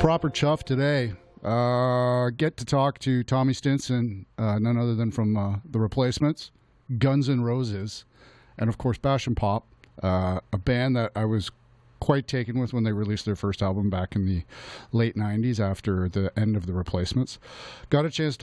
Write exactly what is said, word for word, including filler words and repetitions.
Proper chuff today. Uh, get to talk to Tommy Stinson, uh, none other than from uh, The Replacements, Guns N' Roses, and of course Bash and Pop, uh, a band that I was quite taken with when they released their first album back in the late nineties after the end of The Replacements. Got a chance to